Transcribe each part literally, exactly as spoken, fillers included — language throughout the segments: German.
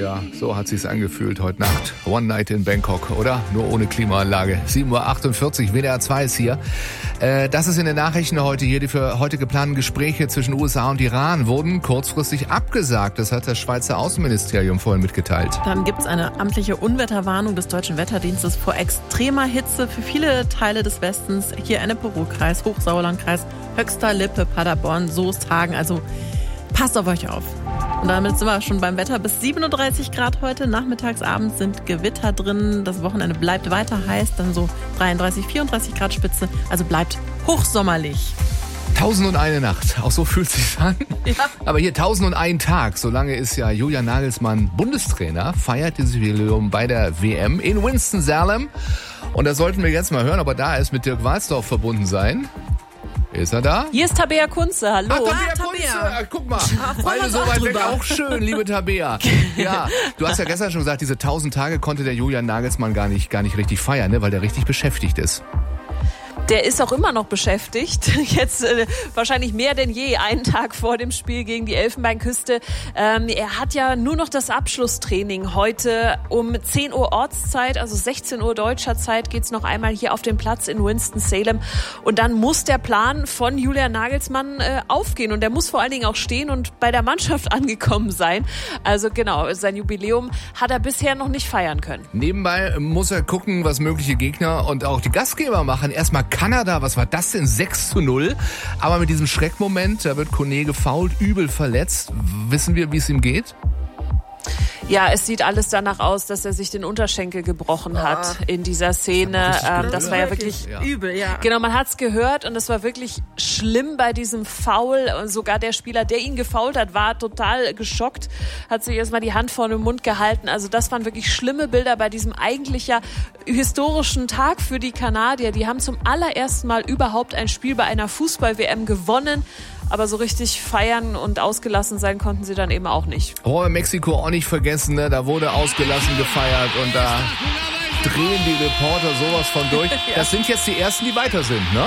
ja, so hat sich's angefühlt heute Nacht. One Night in Bangkok, oder? Nur ohne Klimaanlage. sieben Uhr achtundvierzig, W D R zwei ist hier. Äh, das ist in den Nachrichten heute hier. Die für heute geplanten Gespräche zwischen U S A und Iran wurden kurzfristig abgesagt. Das hat das Schweizer Außenministerium vorhin mitgeteilt. Dann gibt's eine amtliche Unwetterwarnung des Deutschen Wetterdienstes vor extremer Hitze für viele Teile des Westens. Hier Ennepe-Ruhr-Kreis, Hochsauerlandkreis, Höxter, Lippe, Paderborn, Soest, Hagen. Also passt auf euch auf. Und damit sind wir schon beim Wetter. Bis siebenunddreißig Grad heute. Nachmittags, abends sind Gewitter drin. Das Wochenende bleibt weiter heiß. Dann so dreiunddreißig, vierunddreißig Grad Spitze. Also bleibt hochsommerlich. Tausend und eine Nacht. Auch so fühlt sich's an. Ja. Aber hier tausend und ein Tag. So lange ist ja Julian Nagelsmann Bundestrainer. Feiert dieses Jubiläum bei der W M in Winston-Salem. Und da sollten wir jetzt mal hören, ob er da ist, mit Dirk Walzdorf verbunden sein. Ist er da? Hier ist Tabea Kunze, hallo. Ah, Tabea ah, Kunze, Tabea. Ah, guck mal, beide so weit weg, auch schön, liebe Tabea. Ja, du hast ja gestern schon gesagt, diese tausend Tage konnte der Julian Nagelsmann gar nicht, gar nicht richtig feiern, ne, weil der richtig beschäftigt ist. Der ist auch immer noch beschäftigt. Jetzt äh, wahrscheinlich mehr denn je, einen Tag vor dem Spiel gegen die Elfenbeinküste. Ähm, er hat ja nur noch das Abschlusstraining heute um zehn Uhr Ortszeit, also sechzehn Uhr deutscher Zeit, geht's noch einmal hier auf dem Platz in Winston-Salem. Und dann muss der Plan von Julian Nagelsmann äh, aufgehen. Und der muss vor allen Dingen auch stehen und bei der Mannschaft angekommen sein. Also genau, sein Jubiläum hat er bisher noch nicht feiern können. Nebenbei muss er gucken, was mögliche Gegner und auch die Gastgeber machen. Erstmal Kanada, was war das denn? sechs zu null. Aber mit diesem Schreckmoment, da wird Kone gefoult, übel verletzt. Wissen wir, wie es ihm geht? Ja, es sieht alles danach aus, dass er sich den Unterschenkel gebrochen hat oh. in dieser Szene. Das, ähm, das war ja wirklich ja. übel, ja. Genau, man hat's gehört und es war wirklich schlimm bei diesem Foul. Und sogar der Spieler, der ihn gefoult hat, war total geschockt, hat sich erstmal die Hand vor den Mund gehalten. Also das waren wirklich schlimme Bilder bei diesem eigentlich ja historischen Tag für die Kanadier. Die haben zum allerersten Mal überhaupt ein Spiel bei einer Fußball-W M gewonnen. Aber so richtig feiern und ausgelassen sein konnten sie dann eben auch nicht. Oh, Mexiko auch nicht vergessen, ne? Da wurde ausgelassen gefeiert und da drehen die Reporter sowas von durch. Ja. Das sind jetzt die Ersten, die weiter sind, ne?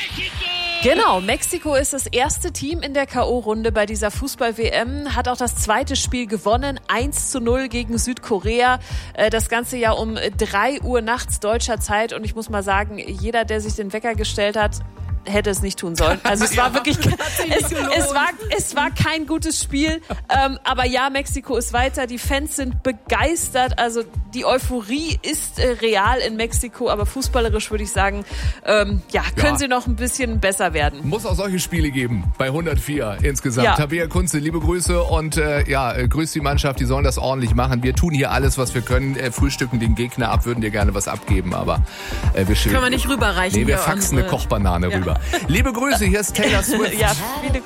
Genau, Mexiko ist das erste Team in der K O-Runde bei dieser Fußball-W M, hat auch das zweite Spiel gewonnen, eins zu null gegen Südkorea. Das Ganze ja um drei Uhr nachts deutscher Zeit und ich muss mal sagen, jeder, der sich den Wecker gestellt hat, hätte es nicht tun sollen. Also es war wirklich, es, es war, es war kein gutes Spiel. Ähm, aber ja, Mexiko ist weiter. Die Fans sind begeistert. Also die Euphorie ist äh, real in Mexiko. Aber fußballerisch würde ich sagen, ähm, ja, können ja. sie noch ein bisschen besser werden. Muss auch solche Spiele geben bei hundertvier insgesamt. Ja. Tabea Kunze, liebe Grüße und äh, ja, äh, grüß die Mannschaft. Die sollen das ordentlich machen. Wir tun hier alles, was wir können. Äh, frühstücken den Gegner ab, würden dir gerne was abgeben, aber äh, wir können wir nicht rüberreichen. Nee, wir faxen eine Kochbanane ja. rüber. Liebe Grüße, hier ist Taylor Swift. Ja, viele Grüße.